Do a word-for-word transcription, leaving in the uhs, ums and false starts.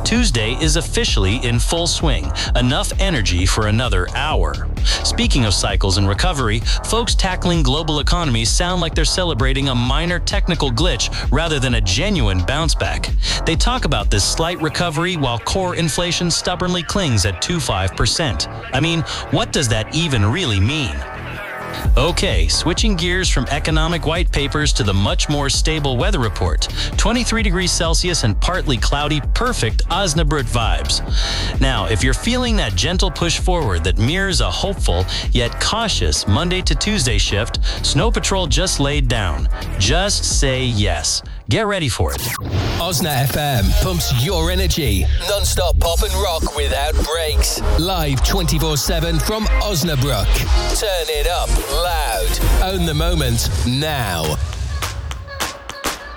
Tuesday is officially in full swing. Enough energy for another hour. Speaking of cycles and recovery, folks tackling global economies sound like they're celebrating a minor technical glitch rather than a genuine bounce back. They talk about this slight recovery while core inflation stubbornly clings at two point five percent. I mean, what does that even really mean? Okay, switching gears from economic white papers to the much more stable weather report. twenty-three degrees Celsius and partly cloudy, perfect Osnabrück vibes. Now, if you're feeling that gentle push forward that mirrors a hopeful yet cautious Monday to Tuesday shift, Snow Patrol just laid down. Just say yes. Get ready for it. Osna F M pumps your energy. Non-stop pop and rock without breaks. Live twenty-four seven from Osnabrück. Turn it up loud. Own the moment now.